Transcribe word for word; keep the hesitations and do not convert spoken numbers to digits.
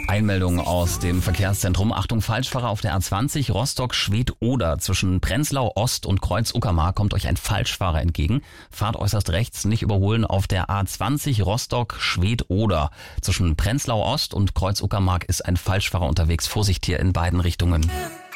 Einmeldung aus dem Verkehrszentrum. Achtung, Falschfahrer auf der A zwanzig Rostock-Schwedt-Oder. Zwischen Prenzlau Ost und Kreuz-Uckermark kommt euch ein Falschfahrer entgegen. Fahrt äußerst rechts, nicht überholen auf der A zwanzig Rostock-Schwedt-Oder. Zwischen Prenzlau Ost und Kreuz-Uckermark ist ein Falschfahrer unterwegs. Vorsicht hier in beiden Richtungen.